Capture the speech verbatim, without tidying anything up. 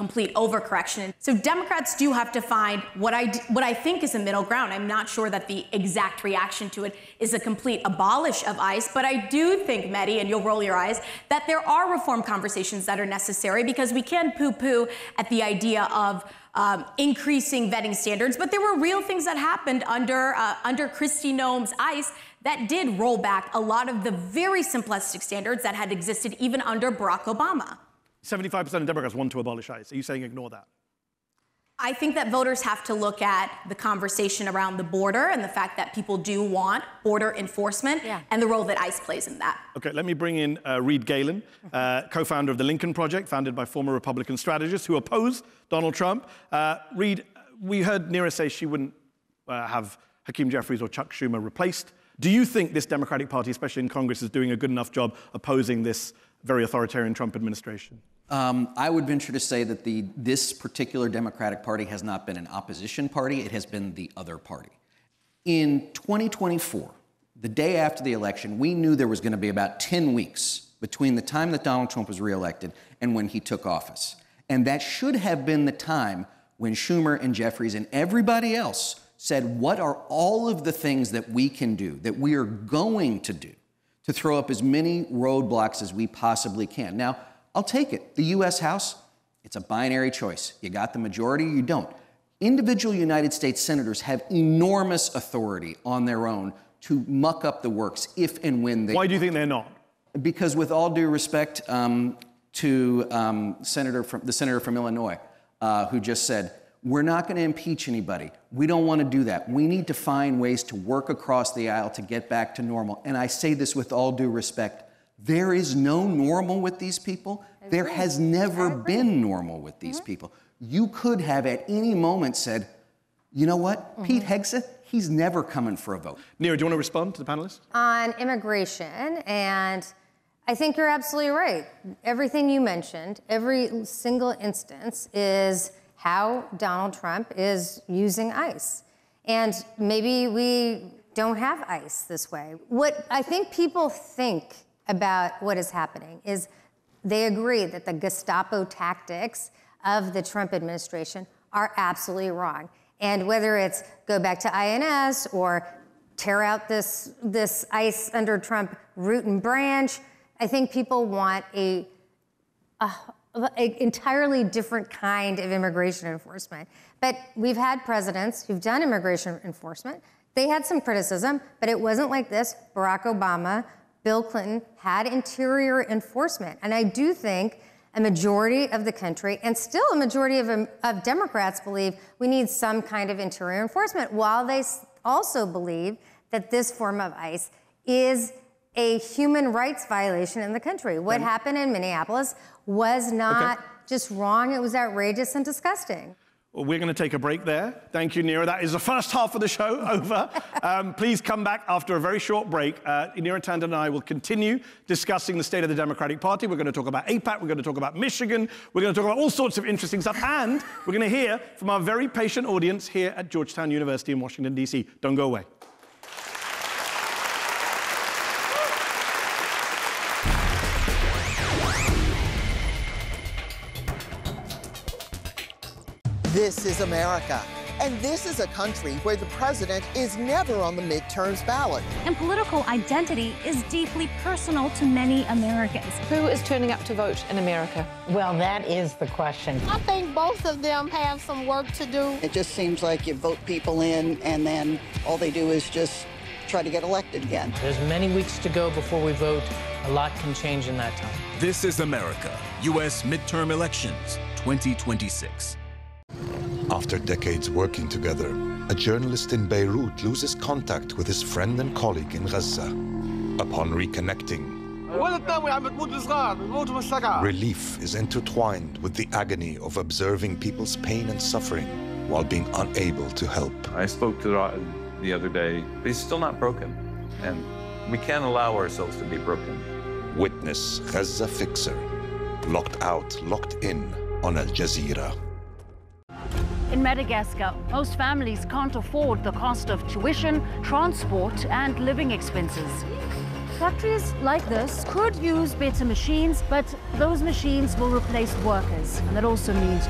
complete overcorrection. So Democrats do have to find what I, what I think is a middle ground. I'm not sure that the exact reaction to it is a complete abolish of ICE, but I do think, Mehdi, and you'll roll your eyes, that there are reform conversations that are necessary, because we can poo-poo at the idea of um, increasing vetting standards, but there were real things that happened under, uh, under Kristi Noem's ICE that did roll back a lot of the very simplistic standards that had existed even under Barack Obama. seventy-five percent of Democrats want to abolish ICE. Are you saying ignore that? I think that voters have to look at the conversation around the border and the fact that people do want border enforcement yeah. and the role that ICE plays in that. Okay, let me bring in uh, Reed Galen, uh, co-founder of the Lincoln Project, founded by former Republican strategists who oppose Donald Trump. Uh, Reed, we heard Neera say she wouldn't uh, have Hakeem Jeffries or Chuck Schumer replaced. Do you think this Democratic Party, especially in Congress, is doing a good enough job opposing this very authoritarian Trump administration? Um, I would venture to say that the, this particular Democratic Party has not been an opposition party. It has been the other party. In twenty twenty-four, the day after the election, we knew there was going to be about ten weeks between the time that Donald Trump was reelected and when he took office. And that should have been the time when Schumer and Jeffries and everybody else said, what are all of the things that we can do, that we are going to do, to throw up as many roadblocks as we possibly can. Now, I'll take it. The U S House, it's a binary choice. You got the majority, you don't. Individual United States senators have enormous authority on their own to muck up the works if and when they... Why do you think they're not? Because with all due respect um, to um, Senator from, the senator from Illinois, uh, who just said, we're not going to impeach anybody. We don't want to do that. We need to find ways to work across the aisle to get back to normal. And I say this with all due respect. There is no normal with these people. There has never been normal with these mm-hmm. people. You could have at any moment said, you know what, mm-hmm. Pete Hegseth, he's never coming for a vote. Neera, do you want to respond to the panelists? On immigration, and I think you're absolutely right. Everything you mentioned, every single instance is how Donald Trump is using ICE. And maybe we don't have ICE this way. What I think people think about what is happening is they agree that the Gestapo tactics of the Trump administration are absolutely wrong. And whether it's go back to I N S or tear out this, this ICE under Trump root and branch, I think people want a, a an entirely different kind of immigration enforcement. But we've had presidents who've done immigration enforcement. They had some criticism, but it wasn't like this. Barack Obama, Bill Clinton had interior enforcement. And I do think a majority of the country, and still a majority of, of Democrats, believe we need some kind of interior enforcement, while they also believe that this form of ICE is a human rights violation in the country. What okay. happened in Minneapolis was not okay. just wrong, it was outrageous and disgusting. Well, we're going to take a break there. Thank you, Neera. That is the first half of the show over. um, please come back after a very short break. Uh, Neera Tanden and I will continue discussing the state of the Democratic Party. We're going to talk about AIPAC. We're going to talk about Michigan. We're going to talk about all sorts of interesting stuff. And we're going to hear from our very patient audience here at Georgetown University in Washington, D C Don't go away. This is America, and this is a country where the president is never on the midterms ballot. And political identity is deeply personal to many Americans. Who is turning up to vote in America? Well, that is the question. I think both of them have some work to do. It just seems like you vote people in, and then all they do is just try to get elected again. There's many weeks to go before we vote. A lot can change in that time. This is America, U S midterm elections twenty twenty-six. After decades working together, a journalist in Beirut loses contact with his friend and colleague in Gaza. Upon reconnecting, relief is intertwined with the agony of observing people's pain and suffering while being unable to help. I spoke to Rod the other day, but he's still not broken, and we can't allow ourselves to be broken. Witness Gaza Fixer, locked out, locked in on Al Jazeera. In Madagascar, most families can't afford the cost of tuition, transport, and living expenses. Factories like this could use better machines, but those machines will replace workers, and that also means